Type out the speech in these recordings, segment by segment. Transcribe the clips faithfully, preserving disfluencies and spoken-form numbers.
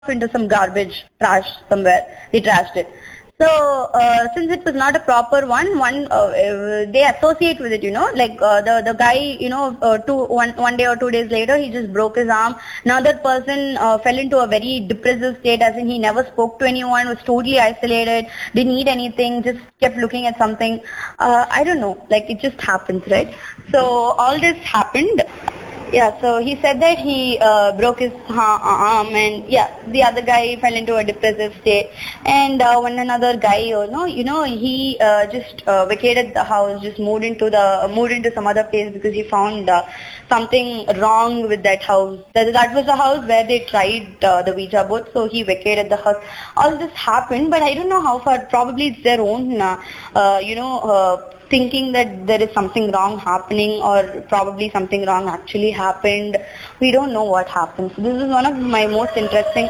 into some garbage, trash somewhere. He trashed it. So, uh, since it was not a proper one, one uh, uh, they associate with it, you know, like uh, the the guy, you know, uh, two one one day or two days later, he just broke his arm. Another person uh, fell into a very depressive state, as in he never spoke to anyone, was totally isolated, didn't eat anything, just kept looking at something. Uh, I don't know, like it just happens, right? So all this happened. Yeah, so he said that he uh, broke his arm, and yeah, the other guy fell into a depressive state. And uh, one another guy, you know, you know, he uh, just uh, vacated the house, just moved into the moved into some other place because he found uh, something wrong with that house. That that was the house where they tried uh, the Ouija board, so he vacated the house. All this happened, but I don't know how far. Probably it's their own, uh, uh, you know. Uh, thinking that there is something wrong happening, or probably something wrong actually happened. We don't know what happened. So this is one of my most interesting,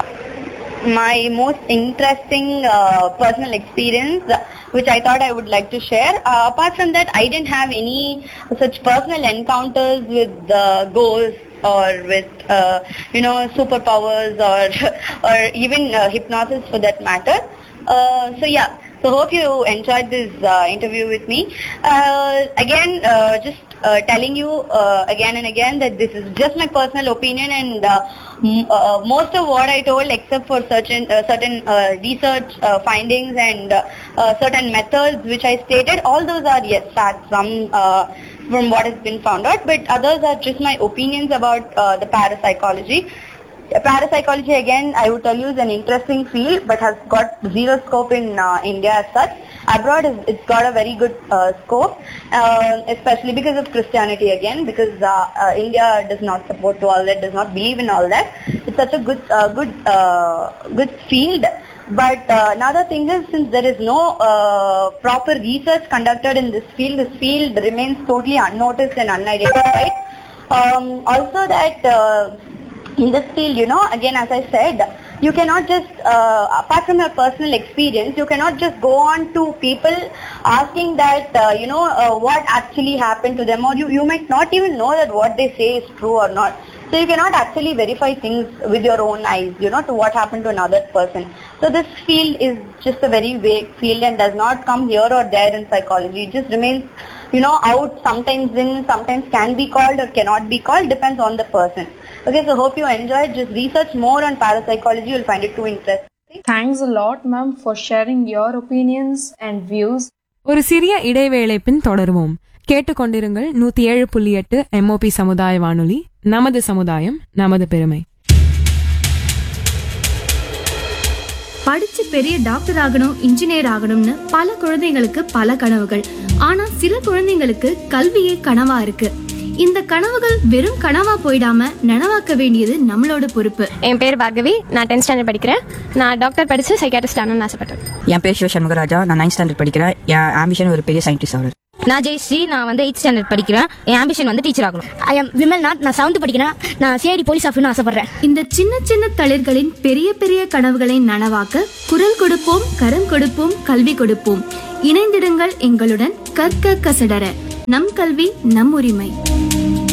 my most interesting uh, personal experience, uh, which I thought I would like to share. Uh, apart from that, I didn't have any such personal encounters with uh, ghosts or with, uh, you know, superpowers or, or even uh, hypnosis for that matter. Uh, so yeah. So hope you enjoyed this uh, interview with me. Uh, again, uh, just uh, telling you uh, again and again that this is just my personal opinion, and uh, m- uh, most of what I told, except for certain uh, certain uh, research uh, findings and uh, uh, certain methods which I stated, all those are yes facts from uh, from what has been found out. But others are just my opinions about uh, the parapsychology. Parapsychology, again, I would tell you, is an interesting field, but has got zero scope in uh, India as such. Abroad, it's got a very good uh, scope, uh, especially because of Christianity again, because uh, uh, India does not support to all that, does not believe in all that. It's such a good, uh, good, uh, good field. But uh, another thing is, since there is no uh, proper research conducted in this field, this field remains totally unnoticed and unidentified. Um, also, that. Uh, In this field, you know, again, as I said, you cannot just, uh, apart from your personal experience, you cannot just go on to people asking that, uh, you know, uh, what actually happened to them, or you, you might not even know that what they say is true or not. So you cannot actually verify things with your own eyes, you know, to what happened to another person. So this field is just a very vague field and does not come here or there in psychology. It just remains, you know, out, sometimes in, sometimes can be called or cannot be called, depends on the person. Okay, so hope you enjoyed. Just research more on parapsychology. You'll find it too interesting. Thanks a lot, ma'am, for sharing your opinions and views. ஒரு சிறிய இடைவேளை பின் தொடருவோம். கேட்டுக்கொண்டிருங்கள் நூத்தி ஏழு புள்ளி எட்டு MOP சமுதாய வானொலி. நமது சமுதாயம், நமது பெருமை. படிச்சு பெரிய டாக்டர் ஆகணும், இன்ஜினியர் ஆகணும்னு பல குழந்தைங்களுக்கு பல கனவுகள். ஆனா சில குழந்தைங்களுக்கு கல்வியே கனவா இருக்கு. இந்த கனவுகள் வெறும் கனவா போயிடாம நனவாக்க வேண்டியது நம்மளோட பொறுப்பு. என் பேர் பார்கவி, நான் டென்த் ஸ்டாண்டர்ட் படிக்கிறேன். நான் டாக்டர் படிச்சு சைக்காட்ரிஸ்ட் ஆகணும்னு ஆசைப்பட்டேன். என் பேர் சிவ சண்முகராஜா, நான் நைன்த் ஸ்டாண்டர்ட் படிக்கிறேன். என் ஆம்பிஷன் ஒரு பெரிய சயின்டிஸ்ட் ஆகுது. நான் ஜெயஸ்ரீ, நான் வந்து எயிட் ஸ்டாண்டர்ட் படிக்கிறேன். என் ஆம்பிஷன் வந்து டீச்சர் ஆகணும். ஐ எம் விமல்நாத், நான் செவன்த் படிக்கிறேன். நான் சிஐடி போலீஸ் ஆஃபீஸர் ஆசைப்படுறேன். இந்த சின்ன சின்ன தளிர்களின் பெரிய பெரிய கனவுகளை நனவாக்க குரல் கொடுப்போம், கரம் கொடுப்போம், கல்வி கொடுப்போம். இணைந்திடுங்கள் எங்களுடன். கற்க கசடர. நம் கல்வி நம் உரிமை.